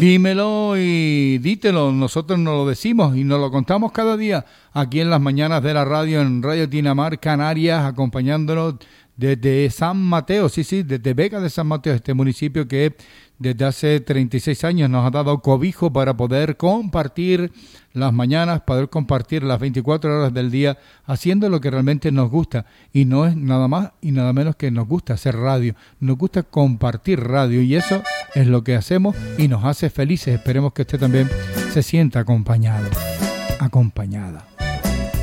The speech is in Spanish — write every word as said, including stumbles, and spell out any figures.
dímelo y dítelo. Nosotros nos lo decimos y nos lo contamos cada día aquí en las mañanas de la radio, en Radio Tinamar, Canarias, acompañándonos desde San Mateo, sí, sí, desde Vega de San Mateo, este municipio que desde hace treinta y seis años nos ha dado cobijo para poder compartir las mañanas, poder compartir las veinticuatro horas del día, haciendo lo que realmente nos gusta. Y no es nada más y nada menos que nos gusta hacer radio, nos gusta compartir radio, y eso es lo que hacemos y nos hace felices. Esperemos que usted también se sienta acompañado, acompañada.